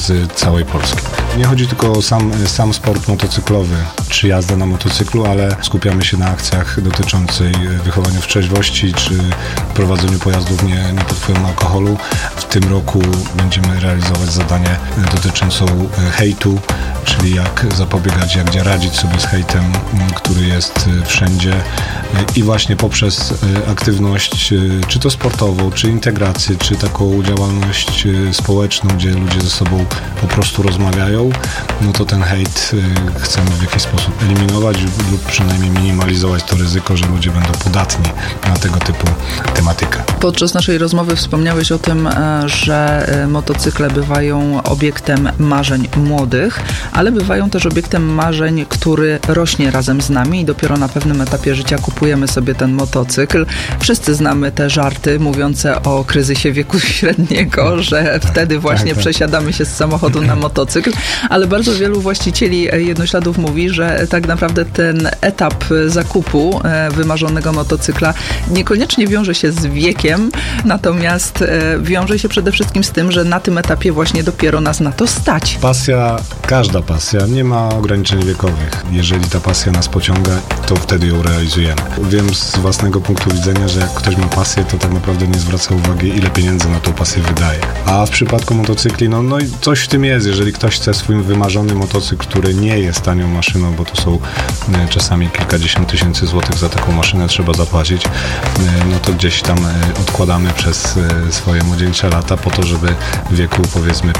z całej Polski. Nie chodzi tylko o sam sport motocyklowy, czy jazda na motocyklu, ale skupiamy się na akcjach dotyczących wychowania w trzeźwości, czy prowadzeniu pojazdów nie pod wpływem alkoholu. W tym roku będziemy realizować zadanie dotyczące hejtu, czyli jak zapobiegać, jak radzić sobie z hejtem, który jest wszędzie i właśnie poprzez aktywność, czy to sportową, czy integrację, czy taką działalność społeczną, gdzie ludzie ze sobą po prostu rozmawiają, no to ten hejt chcemy w jakiś sposób eliminować lub przynajmniej minimalizować to ryzyko, że ludzie będą podatni na tego typu tematykę. Podczas naszej rozmowy wspomniałeś o tym, że motocykle bywają obiektem marzeń młodych, ale bywają też obiektem marzeń, który rośnie razem z nami i dopiero na pewnym etapie życia kupujemy sobie ten motocykl. Wszyscy znamy te żarty mówiące o kryzysie wieku średniego, że wtedy właśnie przesiadamy się z samochodu na motocykl, ale bardzo wielu właścicieli jednośladów mówi, że tak naprawdę ten etap zakupu wymarzonego motocykla niekoniecznie wiąże się z wiekiem, natomiast wiąże się przede wszystkim z tym, że na tym etapie właśnie dopiero nas na to stać. Pasja, każda pasja, nie ma ograniczeń wiekowych. Jeżeli ta pasja nas pociąga, to wtedy ją realizujemy. Wiem z własnego punktu widzenia, że jak ktoś ma pasję, to tak naprawdę nie zwraca uwagi, ile pieniędzy na tą pasję wydaje. A w przypadku motocykli, no i coś w tym jest. Jeżeli ktoś chce swój wymarzony motocykl, który nie jest tanią maszyną, bo to są czasami kilkadziesiąt tysięcy złotych za taką maszynę trzeba zapłacić, no to gdzieś tam odkładamy przez swoje młodzieńcze lata po to, żeby w wieku powiedzmy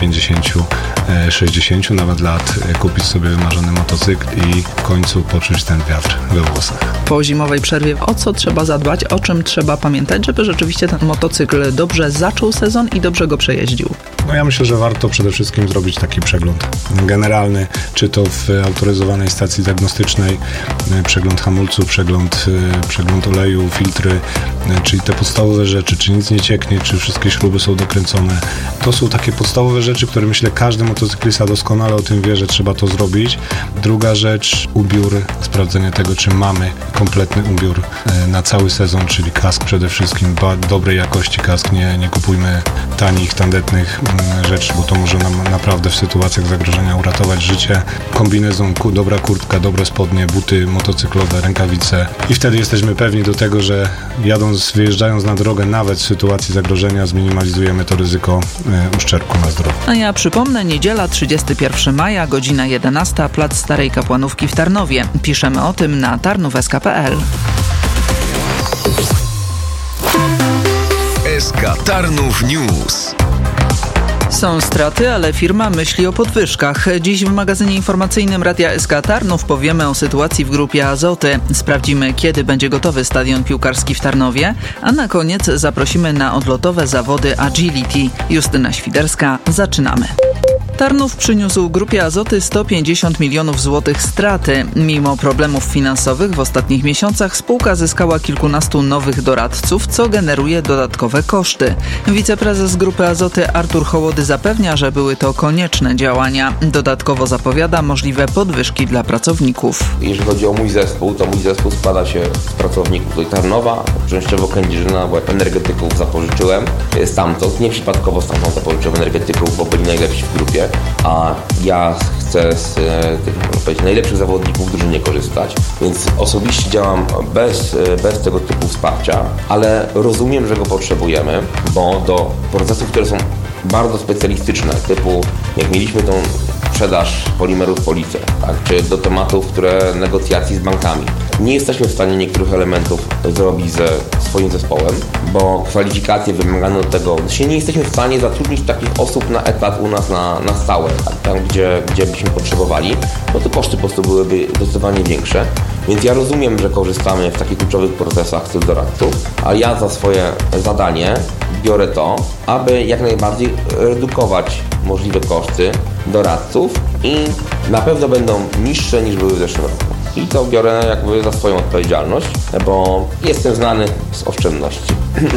50-60 nawet lat kupić sobie wymarzony motocykl i w końcu poczuć ten wiatr we włosach. Po zimowej przerwie o co trzeba zadbać, o czym trzeba pamiętać, żeby rzeczywiście ten motocykl dobrze zaczął sezon i dobrze go przejeździł? No ja myślę, że warto przede wszystkim zrobić taki przegląd generalny, czy to w autoryzowanej stacji diagnostycznej, przegląd hamulców, przegląd oleju, filtry, czyli te podstawowe rzeczy, czy nic nie cieknie, czy wszystkie śruby są dokręcone. To są takie podstawowe rzeczy, które myślę każdy motocyklista doskonale o tym wie, że trzeba to zrobić. Druga rzecz, ubiór, sprawdzenie tego, czy mamy kompletny ubiór na cały sezon, czyli kask przede wszystkim, dobrej jakości kask, nie kupujmy tanich, tandetnych rzeczy, bo to może nam naprawdę w sytuacjach zagrożenia uratować życie. Kombinezon, dobra kurtka, dobre spodnie, buty motocyklowe, rękawice i wtedy jesteśmy pewni do tego, że wyjeżdżając na drogę, nawet w sytuacji zagrożenia zminimalizujemy to ryzyko uszczerbku na zdrowiu. A ja przypomnę, niedziela 31 maja, godzina 11, plac Starej Kapłanówki w Tarnowie. Piszemy o tym na tarnów.sk.pl. SK Tarnów News. Są straty, ale firma myśli o podwyżkach. Dziś w magazynie informacyjnym Radia SK Tarnów powiemy o sytuacji w Grupie Azoty. Sprawdzimy, kiedy będzie gotowy stadion piłkarski w Tarnowie, a na koniec zaprosimy na odlotowe zawody Agility. Justyna Świderska, zaczynamy. Tarnów przyniósł Grupie Azoty 150 milionów złotych straty. Mimo problemów finansowych w ostatnich miesiącach spółka zyskała kilkunastu nowych doradców, co generuje dodatkowe koszty. Wiceprezes Grupy Azoty Artur Hołody zapewnia, że były to konieczne działania. Dodatkowo zapowiada możliwe podwyżki dla pracowników. Jeżeli chodzi o mój zespół, to mój zespół składa się z pracowników z Tarnowa, częściowo Kędzierzyna, bo energetyków zapożyczyłem stamtąd. Nie przypadkowo stamtąd zapożyczyłem energetyków, bo byli najlepsi w grupie. A ja chcę z tych najlepszych zawodników w drużynie korzystać, więc osobiście działam bez tego typu wsparcia, ale rozumiem, że go potrzebujemy, bo do procesów, które są bardzo specjalistyczne, typu jak mieliśmy tą sprzedaż polimerów Police, tak, czy do tematów, negocjacji z bankami. Nie jesteśmy w stanie niektórych elementów zrobić ze swoim zespołem, bo kwalifikacje wymagane do tego, nie jesteśmy w stanie zatrudnić takich osób na etat u nas na stałe, tak, tam gdzie byśmy potrzebowali, bo te koszty po prostu byłyby zdecydowanie większe. Więc ja rozumiem, że korzystamy w takich kluczowych procesach z doradców, a ja za swoje zadanie biorę to, aby jak najbardziej redukować możliwe koszty doradców i na pewno będą niższe niż były w zeszłym roku. I to biorę jakby za swoją odpowiedzialność, bo jestem znany z oszczędności.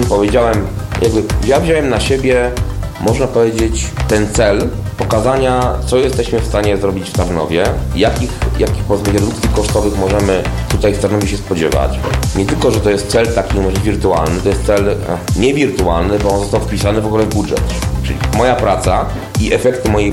Ja wziąłem na siebie, można powiedzieć, ten cel pokazania, co jesteśmy w stanie zrobić w Tarnowie, jakich redukcji kosztowych możemy tutaj w Tarnowie się spodziewać. Nie tylko, że to jest cel taki może wirtualny, to jest cel niewirtualny, bo on został wpisany w ogóle w budżet. Czyli moja praca i efekty mojej